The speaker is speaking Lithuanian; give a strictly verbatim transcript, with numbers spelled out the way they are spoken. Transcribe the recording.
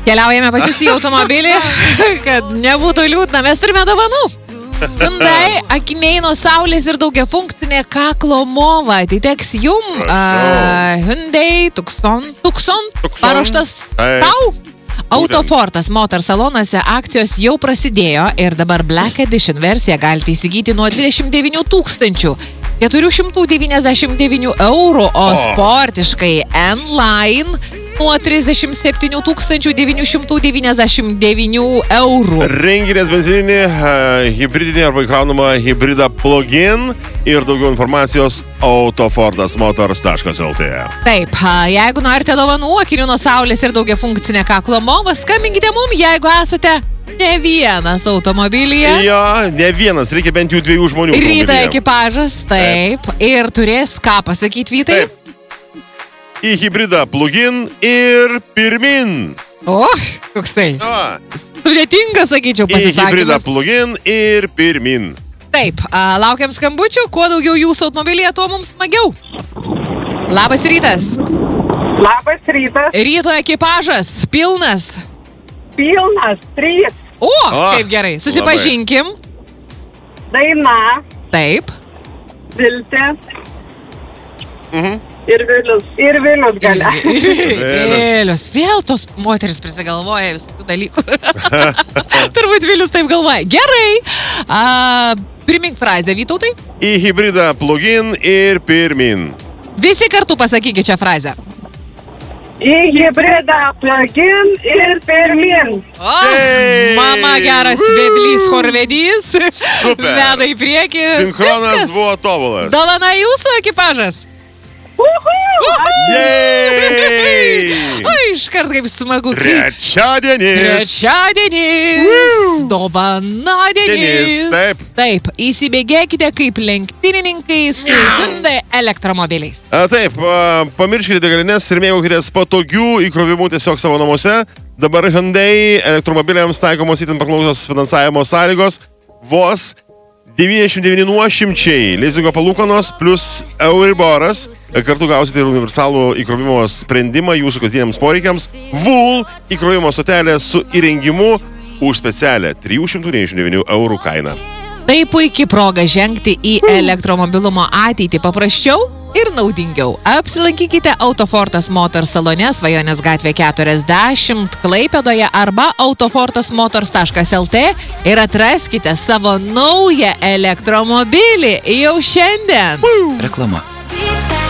Keliaujame pas jūs į automobilį, kad nebūtų liūdna. Mes turime dovanų. Hyundai akiniai nuo saulės ir daugiafunkcinė kaklo mova. Tai teks jum. Uh, Hyundai Tucson, Tucson, paruoštas tau. Autofortas Motor salonuose akcijos jau prasidėjo ir dabar Black Edition versiją galite įsigyti nuo dvidešimt devynių tūkstančių keturių šimtų devyniasdešimt devynių eurų, o sportiškai N-Line nuo trisdešimt septynių tūkstančių devynių šimtų devyniasdešimt devynių eurų. Renginės benzininį, uh, hybridinį arba įkraunamą hybridą plug-in ir daugiau informacijos autofortas motors taškas el tė. Taip, jeigu norite dovanų, akinių nuo saulės ir daugiafunkcinė kaklo mova, skambinkite mum, jeigu esate ne vienas automobilyje. Jo, ne vienas, reikia bent jau dviejų žmonių. Ryto ekipažas, taip, taip. Ir turės ką pasakyti, Vytai? Taip. Į hybridą plug-in ir pirmin. O, koks tai? O. Sudėtinga, sakyčiau, pasisakymas. Į hybridą plug-in ir pirmin. Taip, a, laukiam skambučių. Kuo daugiau jūsų automobilyje, tuo mums smagiau. Labas rytas. Labas rytas. Ryto ekipažas, pilnas. Pilnas, trys. O, o kaip gerai. Susipažinkim. Daina. Taip. Viltė. Mhm. Ir Vilius. Ir Vilius galia. Vilius. Vėl tos moteris prisigalvoja visokių dalykų. Turbūt Vilius taip galvoja. Gerai. A, primink frazę, Vytautai. Į hybridą plug-in ir pirmin. Visi kartu pasakykite šią frazę. Į hybridą plug-in ir pirmin. O, hey! Mama geras vedlys, chorvedys. Super. Veda į priekį. Sinchronas Viskas. buvo tobulas. Dovana jūsų ekipažas. Jej! O, iškart kaip smagu. Trečiadienis. Trečiadienis. Dovana dienis. Dienis, taip. Taip, įsibėgėkite kaip lenktynininkai su Hyundai elektromobiliais. A, taip, a, pamirškite degalines ir mėgaukitės patogių įkrovimų tiesiog savo namuose. Dabar Hyundai elektromobiliams taikomos itin paklausios finansavimo sąlygos. Vos devyniasdešimt devyni nuošimčiai lizingo palūkanos plus Euriboras. Kartu gausite ir universalų įkrovimo sprendimą jūsų kasdieniams poreikiams. Vul įkrovimo stotelė su įrengimu už specialią trijų šimtų devyniasdešimt devynių eurų kainą. Tai puikiai proga žengti į elektromobilumo ateitį paprasčiau ir naudingiau. Apsilankykite Autofortas Motors salone, Svajonės gatvė keturiasdešimt Klaipėdoje arba autofortas motors taškas el tė ir atraskite savo naują elektromobilį jau šiandien. Reklama.